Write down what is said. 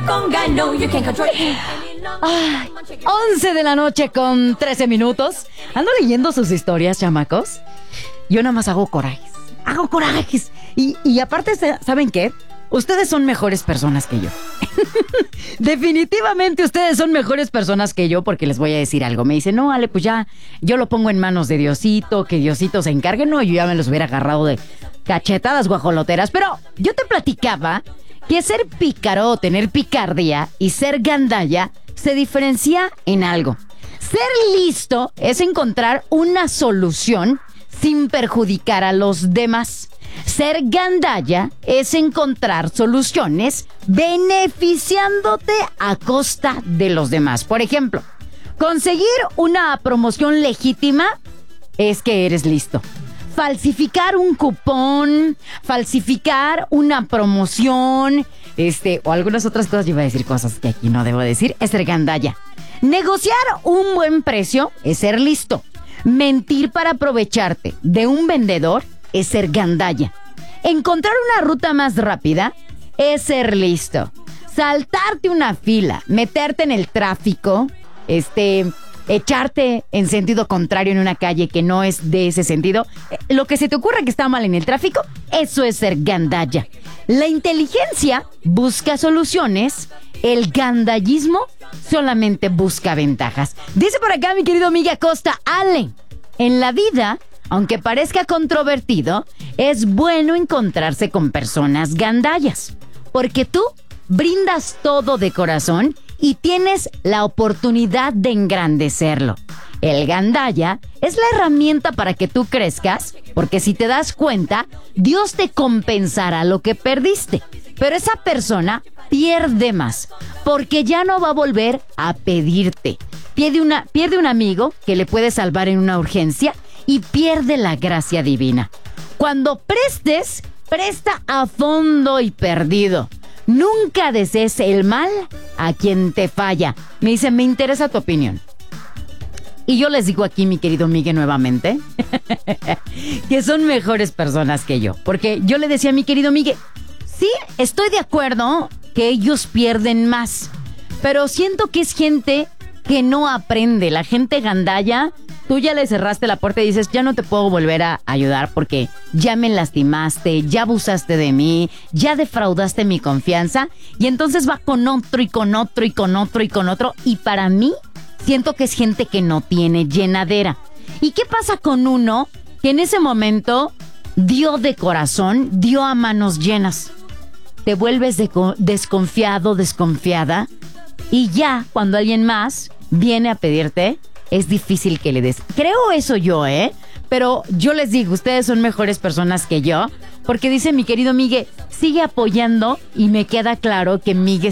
Ay, 11 de la noche con 13 minutos. Ando leyendo sus historias, chamacos. Yo nada más hago corajes. Hago corajes. Y aparte, ¿saben qué? Ustedes son mejores personas que yo. Definitivamente ustedes son mejores personas que yo, porque les voy a decir algo. Me dicen, no, Ale, pues ya, yo lo pongo en manos de Diosito, que Diosito se encargue. No, yo ya me los hubiera agarrado de cachetadas guajoloteras. Pero yo te platicaba que ser pícaro o tener picardía y ser gandalla se diferencia en algo. Ser listo es encontrar una solución sin perjudicar a los demás. Ser gandalla es encontrar soluciones beneficiándote a costa de los demás. Por ejemplo, conseguir una promoción legítima es que eres listo. Falsificar un cupón, falsificar una promoción, o algunas otras cosas, yo iba a decir cosas que aquí no debo decir, es ser gandalla. Negociar un buen precio es ser listo. Mentir para aprovecharte de un vendedor es ser gandalla. Encontrar una ruta más rápida es ser listo. Saltarte una fila, meterte en el tráfico, echarte en sentido contrario en una calle que no es de ese sentido, lo que se te ocurra que está mal en el tráfico, eso es ser gandalla. La inteligencia busca soluciones, el gandallismo solamente busca ventajas. Dice por acá mi querido Miguel Acosta, Ale, en la vida, aunque parezca controvertido, es bueno encontrarse con personas gandallas, porque tú brindas todo de corazón y tienes la oportunidad de engrandecerlo. El gandalla es la herramienta para que tú crezcas, porque si te das cuenta, Dios te compensará lo que perdiste. Pero esa persona pierde más, porque ya no va a volver a pedirte. Pierde un amigo que le puede salvar en una urgencia y pierde la gracia divina. Cuando prestes, presta a fondo y perdido. Nunca desees el mal a quien te falla. Me dicen, me interesa tu opinión. Y yo les digo aquí, mi querido Miguel, nuevamente, que son mejores personas que yo. Porque yo le decía a mi querido Miguel, sí, estoy de acuerdo que ellos pierden más, pero siento que es gente que no aprende. La gente gandalla, tú ya le cerraste la puerta y dices, ya no te puedo volver a ayudar porque ya me lastimaste, ya abusaste de mí, ya defraudaste mi confianza, y entonces va con otro y con otro y con otro y con otro, y para mí siento que es gente que no tiene llenadera. ¿Y qué pasa con uno que en ese momento dio de corazón, dio a manos llenas? Te vuelves desconfiado, desconfiada, y ya cuando alguien más viene a pedirte, es difícil que le des. Creo eso yo, pero yo les digo, ustedes son mejores personas que yo, porque dice mi querido Miguel, sigue apoyando, y me queda claro que Miguel